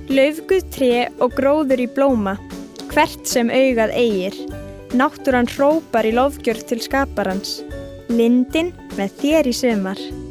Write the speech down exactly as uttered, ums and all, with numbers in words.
Laufguð tré og gróður í blóma, hvert sem augað eigir. Náttúran hrópar í lofgjörð til skaparans. Lindin með þér í sumar.